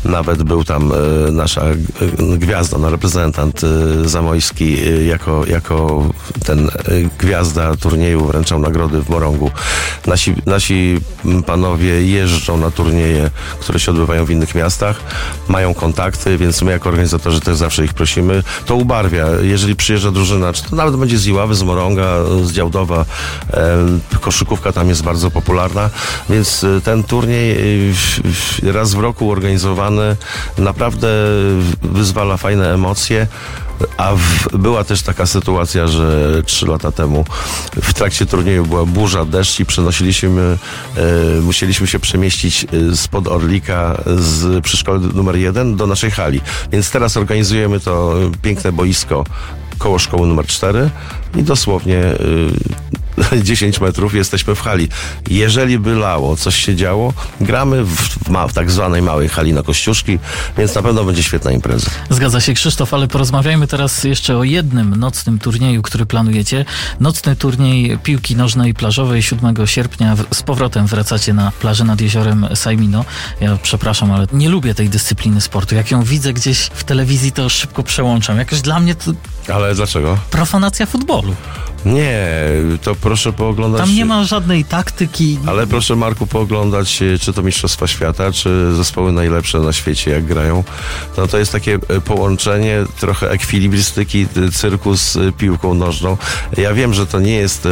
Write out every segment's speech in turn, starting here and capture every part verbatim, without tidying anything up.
Nawet był tam e, nasza e, gwiazda, no, reprezentant e, zamojski e, jako, jako ten e, gwiazda turnieju wręczał nagrody w Morągu. Nasi, nasi panowie jeżdżą na turnieje, które się odbywają w innych miastach, mają kontakty, więc my jako organizatorzy też zawsze ich prosimy. To ubarwia. Jeżeli przyjeżdża drużyna, czy to nawet będzie z Iławy, z Morąga, z Działdowa, e, koszykówka tam jest bardzo popularna, więc ten turniej e, raz w roku organizowany naprawdę wyzwala fajne emocje. A w, była też taka sytuacja, że trzy lata temu w trakcie turnieju była burza, deszcz i przenosiliśmy, e, musieliśmy się przemieścić spod Orlika z przy szkole numer jeden do naszej hali. Więc teraz organizujemy to piękne boisko koło szkoły numer cztery i dosłownie y, dziesięć metrów jesteśmy w hali. Jeżeli by lało, coś się działo, gramy w, w, ma, w tak zwanej małej hali na Kościuszki, więc na pewno będzie świetna impreza. Zgadza się, Krzysztof, ale porozmawiajmy teraz jeszcze o jednym nocnym turnieju, który planujecie. Nocny turniej piłki nożnej plażowej siódmego sierpnia. Z powrotem wracacie na plażę nad jeziorem Sajmino. Ja przepraszam, ale nie lubię tej dyscypliny sportu. Jak ją widzę gdzieś w telewizji, to szybko przełączam. Jakoś dla mnie to... Ale dlaczego? Profanacja futbolu. Nie, to proszę pooglądać... Tam nie ma żadnej taktyki. Ale proszę, Marku, pooglądać, czy to Mistrzostwa Świata, czy zespoły najlepsze na świecie, jak grają. No to jest takie połączenie trochę ekwilibrystyki cyrku z piłką nożną. Ja wiem, że to nie jest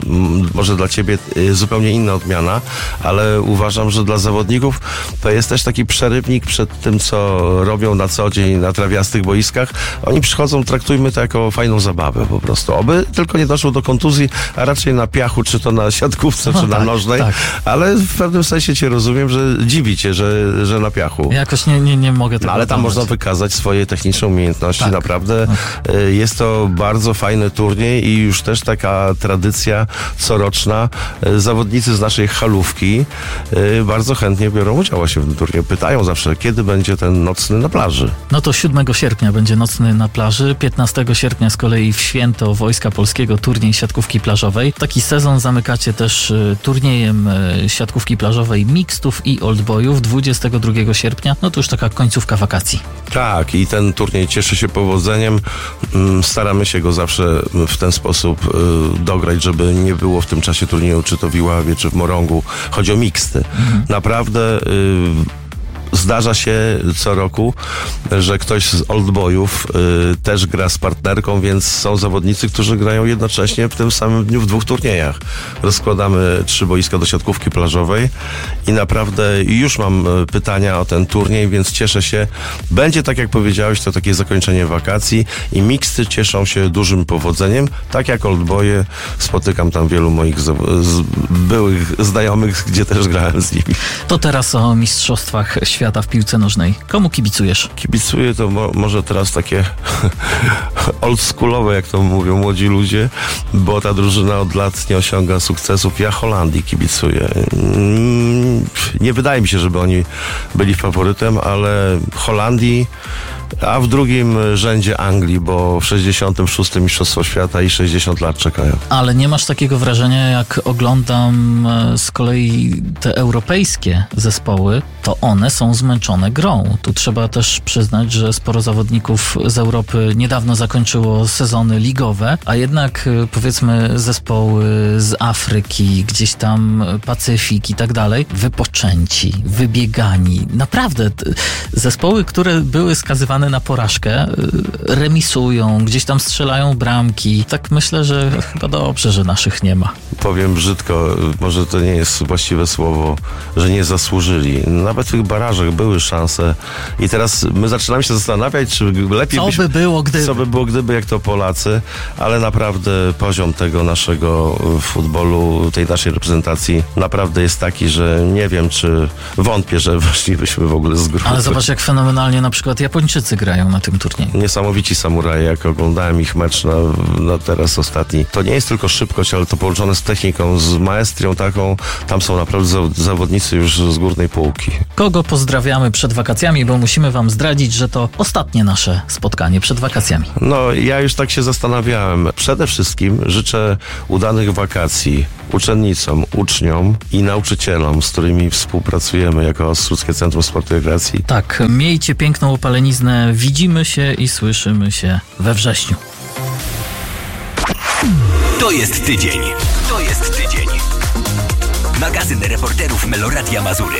może dla ciebie zupełnie inna odmiana, ale uważam, że dla zawodników to jest też taki przerywnik przed tym, co robią na co dzień na trawiastych boiskach. Oni przychodzą, traktujmy to jako fajną zabawę po prostu. Oby tylko nie doszło do kontuzji, a raczej na piachu, czy to na siatkówce, no, czy tak, na nożnej. Tak. Ale w pewnym sensie cię rozumiem, że dziwi cię, że, że na piachu. Jakoś nie, nie, nie mogę tego no, ale tam oglądać. można wykazać swoje techniczne umiejętności. Tak. Naprawdę tak. Jest to bardzo fajny turniej i już też taka tradycja coroczna. Zawodnicy z naszej halówki bardzo chętnie biorą udział właśnie w tym turnieju. Pytają zawsze, kiedy będzie ten nocny na plaży. No to siódmego sierpnia będzie nocny na plaży, piętnastego sierpnia z kolei w święto Wojska Polskiego turniej siatkówki plażowej. Taki sezon zamykacie też y, turniejem y, siatkówki plażowej mixtów i oldboyów dwudziestego drugiego sierpnia. No to już taka końcówka wakacji. Tak, i ten turniej cieszy się powodzeniem. Staramy się go zawsze w ten sposób y, dograć, żeby nie było w tym czasie turnieju, czy to w Iławie, czy w Morągu. Chodzi o mixty. Mhm. Naprawdę y, zdarza się co roku, że ktoś z oldboyów y, też gra z partnerką, więc są zawodnicy, którzy grają jednocześnie w tym samym dniu w dwóch turniejach. Rozkładamy trzy boiska do siatkówki plażowej i naprawdę już mam pytania o ten turniej, więc cieszę się. Będzie, tak jak powiedziałeś, to takie zakończenie wakacji i miksty cieszą się dużym powodzeniem. Tak jak oldboye, spotykam tam wielu moich z, z, byłych znajomych, gdzie też grałem z nimi. To teraz o mistrzostwach świata w piłce nożnej. Komu kibicujesz? Kibicuję to mo- może teraz takie oldschoolowe, jak to mówią młodzi ludzie, bo ta drużyna od lat nie osiąga sukcesów. Ja Holandii kibicuję. Nie wydaje mi się, żeby oni byli faworytem, ale Holandii, a w drugim rzędzie Anglii, bo w sześćdziesiątym szóstym Mistrzostwo Świata i sześćdziesiąt lat czekają. Ale nie masz takiego wrażenia, jak oglądam z kolei te europejskie zespoły, to one są zmęczone grą. Tu trzeba też przyznać, że sporo zawodników z Europy niedawno zakończyło sezony ligowe, a jednak powiedzmy zespoły z Afryki, gdzieś tam Pacyfik i tak dalej, wypoczęci, wybiegani. Naprawdę zespoły, które były skazywane na porażkę, remisują, gdzieś tam strzelają bramki. Tak myślę, że chyba dobrze, że naszych nie ma. Powiem brzydko, może to nie jest właściwe słowo, że nie zasłużyli. Nawet w tych barażach były szanse i teraz my zaczynamy się zastanawiać, czy lepiej co byśmy, by było, gdyby. Co by było, gdyby, jak to Polacy, ale naprawdę poziom tego naszego futbolu, tej naszej reprezentacji naprawdę jest taki, że nie wiem, czy wątpię, że weszlibyśmy w ogóle z grupy. Ale zobacz, jak fenomenalnie na przykład Japończycy grają na tym turnieju. Niesamowici samuraje, jak oglądałem ich mecz na, na teraz ostatni. To nie jest tylko szybkość, ale to połączone z techniką, z maestrią taką. Tam są naprawdę zawodnicy już z górnej półki. Kogo pozdrawiamy przed wakacjami, bo musimy wam zdradzić, że to ostatnie nasze spotkanie przed wakacjami. No, ja już tak się zastanawiałem. Przede wszystkim życzę udanych wakacji uczennicom, uczniom i nauczycielom, z którymi współpracujemy jako Słupskie Centrum Sportu i Rekreacji. Tak, miejcie piękną opaleniznę, widzimy się i słyszymy się we wrześniu. To jest tydzień. To jest tydzień. Magazyn reporterów Meloradia Mazury.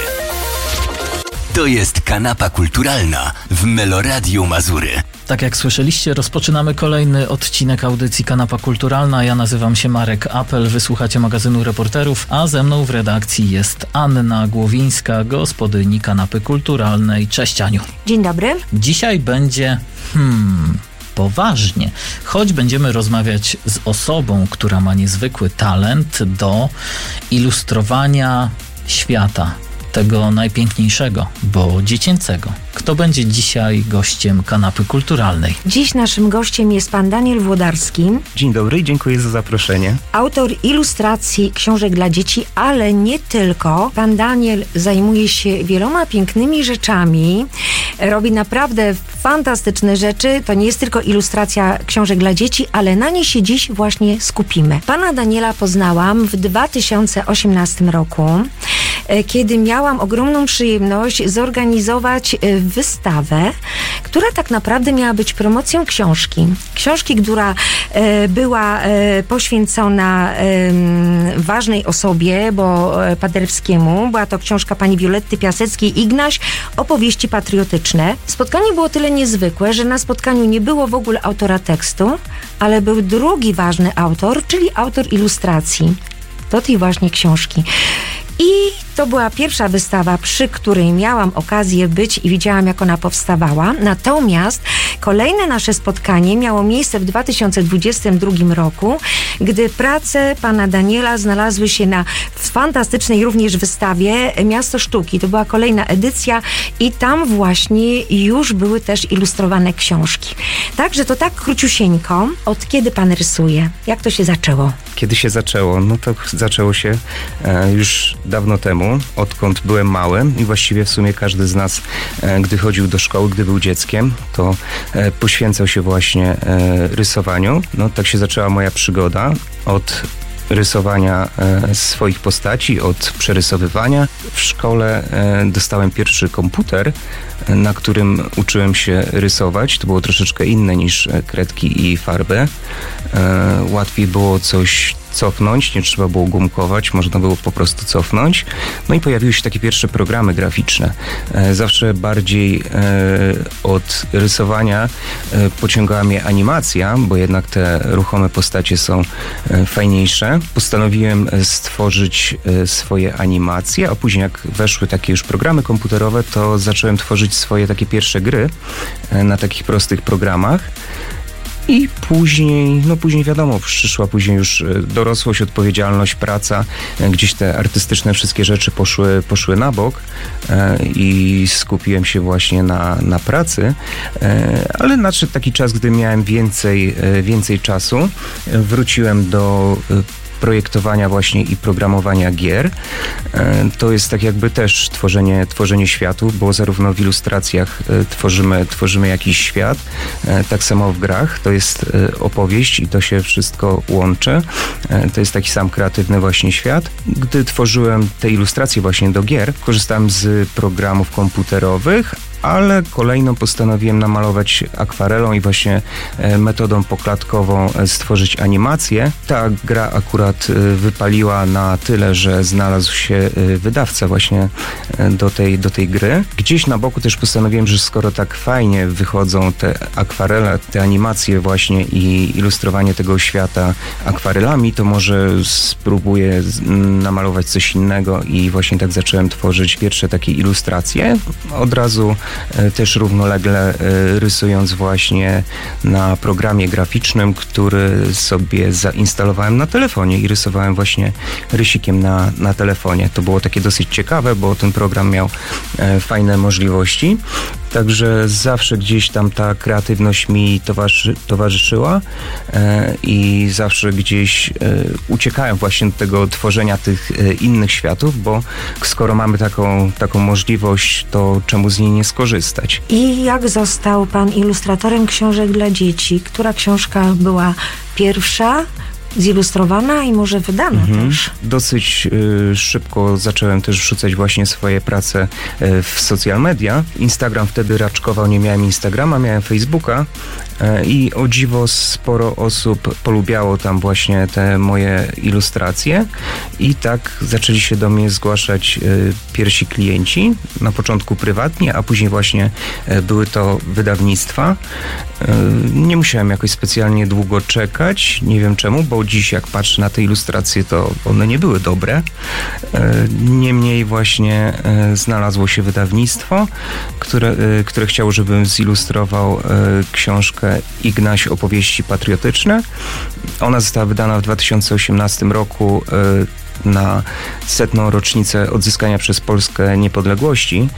To jest kanapa kulturalna w Meloradiu Mazury. Tak jak słyszeliście, rozpoczynamy kolejny odcinek audycji Kanapa Kulturalna. Ja nazywam się Marek Apel, wysłuchacie magazynu reporterów, a ze mną w redakcji jest Anna Głowińska, gospodyni Kanapy Kulturalnej. Cześć, Aniu. Dzień dobry. Dzisiaj będzie... Hmm... poważnie, choć będziemy rozmawiać z osobą, która ma niezwykły talent do ilustrowania świata, tego najpiękniejszego, bo dziecięcego. Kto będzie dzisiaj gościem Kanapy Kulturalnej? Dziś naszym gościem jest pan Daniel Włodarski. Dzień dobry i dziękuję za zaproszenie. Autor ilustracji książek dla dzieci, ale nie tylko. Pan Daniel zajmuje się wieloma pięknymi rzeczami. Robi naprawdę fantastyczne rzeczy. To nie jest tylko ilustracja książek dla dzieci, ale na niej się dziś właśnie skupimy. Pana Daniela poznałam w dwa tysiące osiemnastym roku, kiedy miałam ogromną przyjemność zorganizować wystawę, która tak naprawdę miała być promocją książki. Książki, która e, była e, poświęcona e, ważnej osobie, bo e, Paderewskiemu. Była to książka pani Violetty Piaseckiej Ignaś, opowieści patriotyczne. Spotkanie było tyle niezwykłe, że na spotkaniu nie było w ogóle autora tekstu, ale był drugi ważny autor, czyli autor ilustracji do tej właśnie książki. I to była pierwsza wystawa, przy której miałam okazję być i widziałam, jak ona powstawała. Natomiast kolejne nasze spotkanie miało miejsce w dwa tysiące dwudziestym drugim roku, gdy prace pana Daniela znalazły się na fantastycznej również wystawie Miasto Sztuki. To była kolejna edycja i tam właśnie już były też ilustrowane książki. Także to tak króciusieńko. Od kiedy pan rysuje? Jak to się zaczęło? Kiedy się zaczęło? No to zaczęło się e, już dawno temu, odkąd byłem mały i właściwie w sumie każdy z nas, e, gdy chodził do szkoły, gdy był dzieckiem, to e, poświęcał się właśnie e, rysowaniu. No tak się zaczęła moja przygoda od rysowania e, swoich postaci, od przerysowywania. W szkole e, dostałem pierwszy komputer, e, na którym uczyłem się rysować. To było troszeczkę inne niż e, kredki i farby. E, łatwiej było coś cofnąć, nie trzeba było gumkować, można było po prostu cofnąć. No i pojawiły się takie pierwsze programy graficzne. E, zawsze bardziej e, od rysowania e, pociągała mnie animacja, bo jednak te ruchome postacie są e, fajniejsze. Postanowiłem stworzyć e, swoje animacje, a później jak weszły takie już programy komputerowe, to zacząłem tworzyć swoje takie pierwsze gry e, na takich prostych programach. I później, no później wiadomo, przyszła później już dorosłość, odpowiedzialność, praca, gdzieś te artystyczne wszystkie rzeczy poszły, poszły na bok e, i skupiłem się właśnie na, na pracy, e, ale nadszedł taki czas, gdy miałem więcej, e, więcej czasu, wróciłem do e, projektowania właśnie i programowania gier. To jest tak jakby też tworzenie, tworzenie światu, bo zarówno w ilustracjach tworzymy, tworzymy jakiś świat, tak samo w grach. To jest opowieść i to się wszystko łączy. To jest taki sam kreatywny właśnie świat. Gdy tworzyłem te ilustracje właśnie do gier, korzystałem z programów komputerowych, ale kolejną postanowiłem namalować akwarelą i właśnie metodą poklatkową stworzyć animację. Ta gra akurat wypaliła na tyle, że znalazł się wydawca właśnie do tej, do tej gry. Gdzieś na boku też postanowiłem, że skoro tak fajnie wychodzą te akwarele, te animacje właśnie i ilustrowanie tego świata akwarelami, to może spróbuję namalować coś innego i właśnie tak zacząłem tworzyć pierwsze takie ilustracje. Od razu też równolegle rysując właśnie na programie graficznym, który sobie zainstalowałem na telefonie i rysowałem właśnie rysikiem na, na telefonie. To było takie dosyć ciekawe, bo ten program miał fajne możliwości. Także zawsze gdzieś tam ta kreatywność mi towarzyszy, towarzyszyła e, i zawsze gdzieś e, uciekałem właśnie do tego tworzenia tych e, innych światów, bo skoro mamy taką, taką możliwość, to czemu z niej nie skorzystać? I jak został pan ilustratorem książek dla dzieci? Która książka była pierwsza? zilustrowana i może wydana Mhm. też. Dosyć y, szybko zacząłem też wrzucać właśnie swoje prace y, w social media. Instagram wtedy raczkował, nie miałem Instagrama, miałem Facebooka y, i o dziwo sporo osób polubiało tam właśnie te moje ilustracje i tak zaczęli się do mnie zgłaszać y, pierwsi klienci, na początku prywatnie, a później właśnie y, były to wydawnictwa. Y, nie musiałem jakoś specjalnie długo czekać, nie wiem czemu, bo dziś jak patrzę na te ilustracje, to one nie były dobre. Niemniej właśnie znalazło się wydawnictwo, które, które chciało, żebym zilustrował książkę Ignaś Opowieści patriotyczne. Ona została wydana w dwa tysiące osiemnastym roku na setną rocznicę odzyskania przez Polskę niepodległości.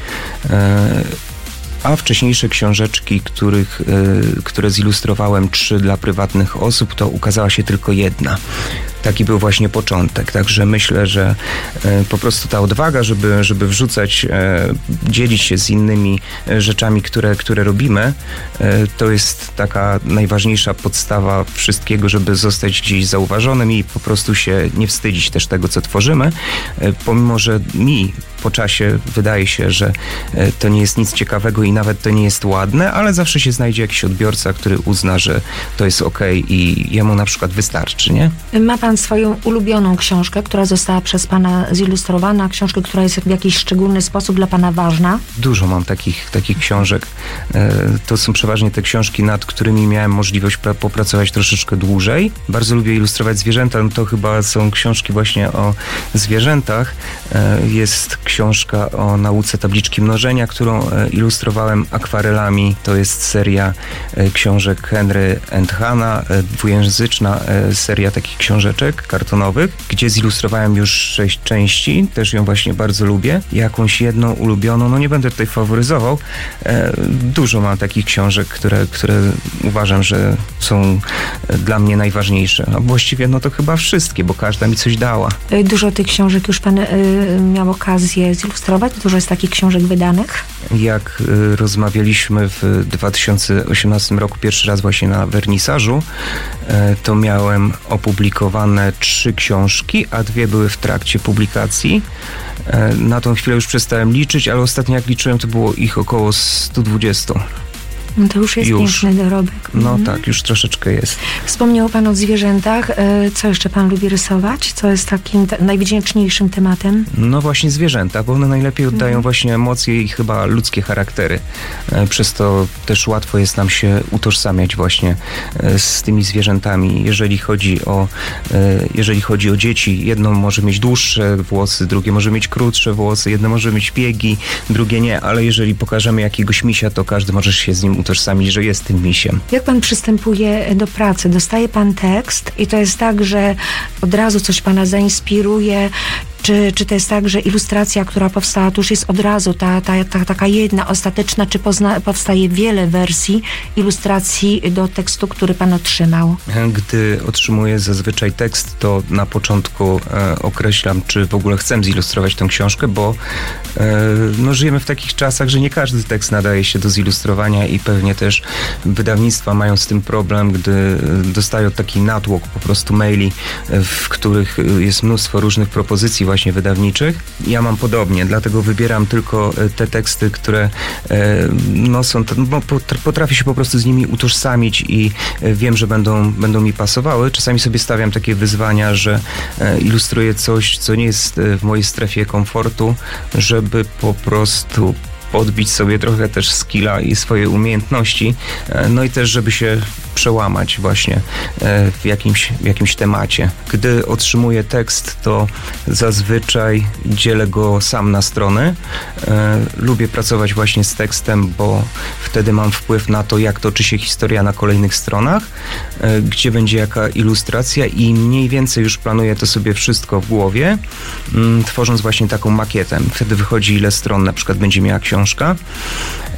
A wcześniejsze książeczki, których, y, które zilustrowałem, trzy dla prywatnych osób, to ukazała się tylko jedna. Taki był właśnie początek, także myślę, że e, po prostu ta odwaga, żeby, żeby wrzucać, e, dzielić się z innymi e, rzeczami, które, które robimy, e, to jest taka najważniejsza podstawa wszystkiego, żeby zostać gdzieś zauważonym i po prostu się nie wstydzić też tego, co tworzymy, e, pomimo, że mi po czasie wydaje się, że e, to nie jest nic ciekawego i nawet to nie jest ładne, ale zawsze się znajdzie jakiś odbiorca, który uzna, że to jest okej i jemu na przykład wystarczy, nie? Ma pan swoją ulubioną książkę, która została przez pana zilustrowana, książkę, która jest w jakiś szczególny sposób dla pana ważna? Dużo mam takich, takich książek. E, to są przeważnie te książki, nad którymi miałem możliwość pra- popracować troszeczkę dłużej. Bardzo lubię ilustrować zwierzęta, no to chyba są książki właśnie o zwierzętach. E, jest książka o nauce tabliczki mnożenia, którą e, ilustrowałem akwarelami. To jest seria e, książek Henry and Hannah, e, dwujęzyczna e, seria takich książeczek kartonowych, gdzie zilustrowałem już sześć części. Też ją właśnie bardzo lubię. Jakąś jedną ulubioną, no nie będę tutaj faworyzował. E, dużo mam takich książek, które, które uważam, że są dla mnie najważniejsze. A właściwie no to chyba wszystkie, bo każda mi coś dała. Dużo tych książek już pan y, miał okazję zilustrować? Dużo jest takich książek wydanych? Jak y, rozmawialiśmy w dwa tysiące osiemnastym roku pierwszy raz właśnie na wernisażu, y, to miałem opublikowane trzy książki, a dwie były w trakcie publikacji. Y, na tą chwilę już przestałem liczyć, ale ostatnio jak liczyłem, to było ich około sto dwadzieścia. No to już jest Już. piękny dorobek. No Mhm. tak, już troszeczkę jest. Wspomniał pan o zwierzętach. Y, Co jeszcze pan lubi rysować? Co jest takim te- najwdzięczniejszym tematem? No właśnie zwierzęta, bo one najlepiej oddają Mhm. właśnie emocje i chyba ludzkie charaktery. E, Przez to też łatwo jest nam się utożsamiać właśnie e, z tymi zwierzętami. Jeżeli chodzi o, e, jeżeli chodzi o dzieci, jedno może mieć dłuższe włosy, drugie może mieć krótsze włosy, jedno może mieć piegi, drugie nie, ale jeżeli pokażemy jakiegoś misia, to każdy może się z nim utożsamić, że jest tym misiem. Jak pan przystępuje do pracy? Dostaje pan tekst i to jest tak, że od razu coś pana zainspiruje? Czy, czy to jest tak, że ilustracja, która powstała, to już jest od razu ta, ta, ta, taka jedna, ostateczna, czy pozna, powstaje wiele wersji ilustracji do tekstu, który pan otrzymał? Gdy otrzymuję zazwyczaj tekst, to na początku e, określam, czy w ogóle chcę zilustrować tę książkę, bo e, no, żyjemy w takich czasach, że nie każdy tekst nadaje się do zilustrowania i pewnie też wydawnictwa mają z tym problem, gdy dostają taki natłok po prostu maili, e, w których jest mnóstwo różnych propozycji właśnie wydawniczych. Ja mam podobnie, dlatego wybieram tylko e, te teksty, które e, no, są, bo potr- potrafię się po prostu z nimi utożsamić i e, wiem, że będą, będą mi pasowały. Czasami sobie stawiam takie wyzwania, że e, ilustruję coś, co nie jest e, w mojej strefie komfortu, żeby po prostu podbić sobie trochę też skilla i swoje umiejętności, e, no i też, żeby się przełamać właśnie e, w jakimś, w jakimś temacie. Gdy otrzymuję tekst, to zazwyczaj dzielę go sam na strony. E, lubię pracować właśnie z tekstem, bo wtedy mam wpływ na to, jak toczy się historia na kolejnych stronach, e, gdzie będzie jaka ilustracja i mniej więcej już planuję to sobie wszystko w głowie, m, tworząc właśnie taką makietę. Wtedy wychodzi, ile stron na przykład będzie miała książka.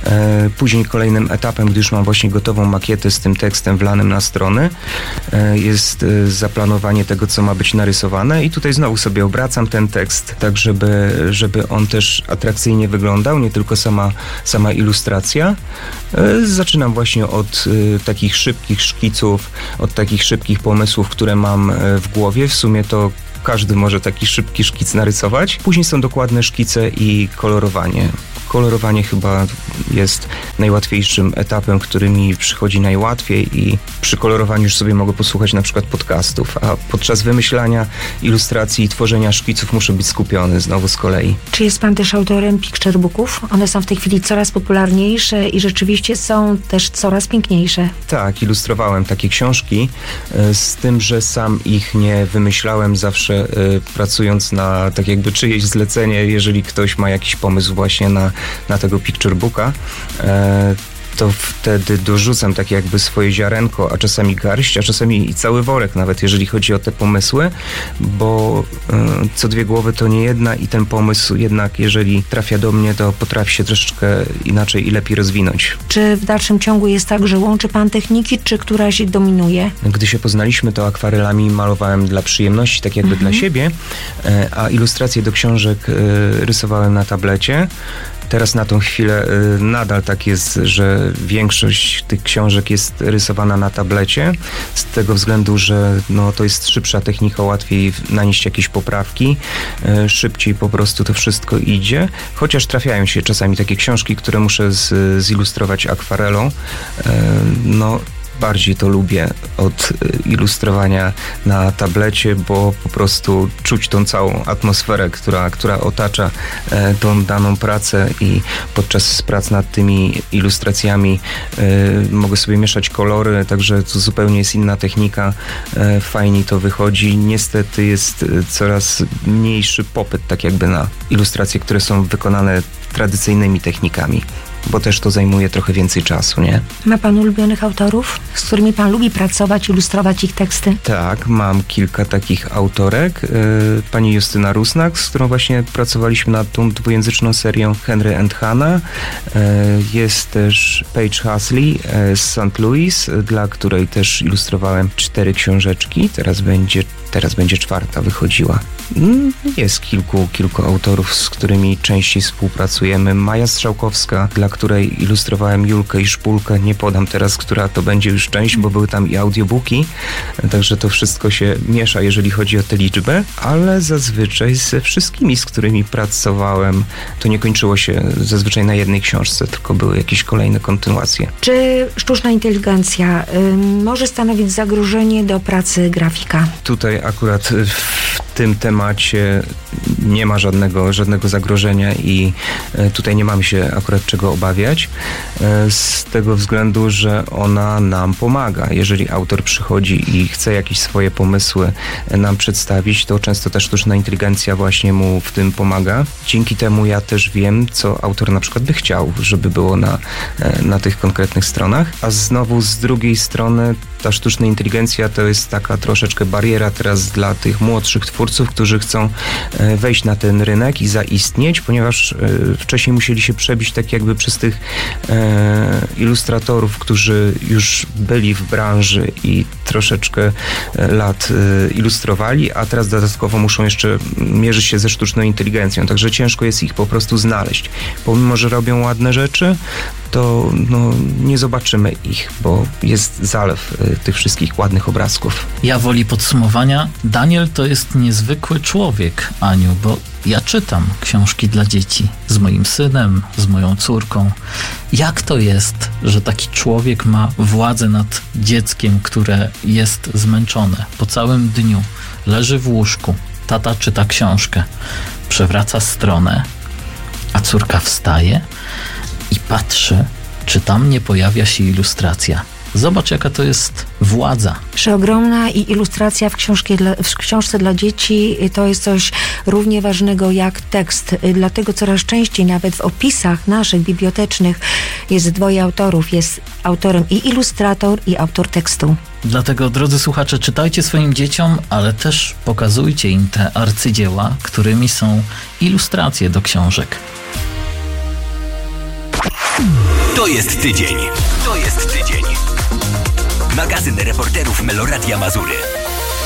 Później kolejnym etapem, gdy już mam właśnie gotową makietę z tym tekstem wlanym na strony, jest zaplanowanie tego, co ma być narysowane i tutaj znowu sobie obracam ten tekst, tak żeby, żeby on też atrakcyjnie wyglądał, nie tylko sama, sama ilustracja. Zaczynam właśnie od takich szybkich szkiców, od takich szybkich pomysłów, które mam w głowie. W sumie to każdy może taki szybki szkic narysować. Później są dokładne szkice i kolorowanie. Kolorowanie chyba jest najłatwiejszym etapem, który mi przychodzi najłatwiej i przy kolorowaniu już sobie mogę posłuchać na przykład podcastów, a podczas wymyślania ilustracji i tworzenia szkiców muszę być skupiony znowu z kolei. Czy jest pan też autorem picture booków? One są w tej chwili coraz popularniejsze i rzeczywiście są też coraz piękniejsze. Tak, ilustrowałem takie książki, z tym, że sam ich nie wymyślałem, zawsze pracując na tak jakby czyjeś zlecenie, jeżeli ktoś ma jakiś pomysł właśnie na na tego picture booka, e, to wtedy dorzucam tak jakby swoje ziarenko, a czasami garść, a czasami i cały worek nawet, jeżeli chodzi o te pomysły, bo e, co dwie głowy to nie jedna i ten pomysł jednak, jeżeli trafia do mnie, to potrafi się troszeczkę inaczej i lepiej rozwinąć. Czy w dalszym ciągu jest tak, że łączy pan techniki, czy któraś dominuje? Gdy się poznaliśmy, to akwarelami malowałem dla przyjemności, tak jakby mhm. dla siebie, e, a ilustracje do książek e, rysowałem na tablecie. Teraz na tą chwilę y, nadal tak jest, że większość tych książek jest rysowana na tablecie, z tego względu, że no, to jest szybsza technika, łatwiej nanieść jakieś poprawki, y, szybciej po prostu to wszystko idzie, chociaż trafiają się czasami takie książki, które muszę z, zilustrować akwarelą, y, no bardziej to lubię od ilustrowania na tablecie, bo po prostu czuć tą całą atmosferę, która, która otacza e, tą daną pracę i podczas prac nad tymi ilustracjami e, mogę sobie mieszać kolory, także to zupełnie jest inna technika, e, fajnie to wychodzi. Niestety jest coraz mniejszy popyt tak jakby na ilustracje, które są wykonane tradycyjnymi technikami, bo też to zajmuje trochę więcej czasu, nie? Ma pan ulubionych autorów, z którymi pan lubi pracować, ilustrować ich teksty? Tak, mam kilka takich autorek. Pani Justyna Rusnak, z którą właśnie pracowaliśmy nad tą dwujęzyczną serią Henry and Hannah. Jest też Paige Hasley z Saint Louis, dla której też ilustrowałem cztery książeczki. Teraz będzie, teraz będzie czwarta wychodziła. Jest kilku, kilku autorów, z którymi częściej współpracujemy. Maja Strzałkowska, dla której ilustrowałem Julkę i Szpulkę. Nie podam teraz, która to będzie już część, bo były tam i audiobooki, także to wszystko się miesza, jeżeli chodzi o tę liczbę, ale zazwyczaj ze wszystkimi, z którymi pracowałem, to nie kończyło się zazwyczaj na jednej książce, tylko były jakieś kolejne kontynuacje. Czy sztuczna inteligencja y, może stanowić zagrożenie do pracy grafika? Tutaj akurat w tym temacie nie ma żadnego, żadnego zagrożenia i tutaj nie mamy się akurat czego obawiać, z tego względu, że ona nam pomaga. Jeżeli autor przychodzi i chce jakieś swoje pomysły nam przedstawić, to często ta sztuczna inteligencja właśnie mu w tym pomaga. Dzięki temu ja też wiem, co autor na przykład by chciał, żeby było na, na tych konkretnych stronach. A znowu z drugiej strony ta sztuczna inteligencja to jest taka troszeczkę bariera teraz dla tych młodszych twórców, którzy chcą wejść na ten rynek i zaistnieć, ponieważ wcześniej musieli się przebić tak jakby przez tych e, ilustratorów, którzy już byli w branży i troszeczkę lat e, ilustrowali, a teraz dodatkowo muszą jeszcze mierzyć się ze sztuczną inteligencją, także ciężko jest ich po prostu znaleźć. Pomimo, że robią ładne rzeczy, to no, nie zobaczymy ich, bo jest zalew e, tych wszystkich ładnych obrazków. Ja woli podsumowania. Daniel to jest niezwykły człowiek, Aniu, bo ja czytam książki dla dzieci z moim synem, z moją córką. Jak to jest, że taki człowiek ma władzę nad dzieckiem, które jest zmęczone po całym dniu, leży w łóżku, tata czyta książkę, przewraca stronę, a córka wstaje i patrzy, czy tam nie pojawia się ilustracja. Zobacz, jaka to jest władza. Przeogromna i ilustracja w, książki dla, w książce dla dzieci to jest coś równie ważnego jak tekst. Dlatego coraz częściej nawet w opisach naszych bibliotecznych jest dwoje autorów. Jest autorem i ilustrator, i autor tekstu. Dlatego, drodzy słuchacze, czytajcie swoim dzieciom, ale też pokazujcie im te arcydzieła, którymi są ilustracje do książek. To jest tydzień. To jest tydzień. Magazyn reporterów Meloradia Mazury.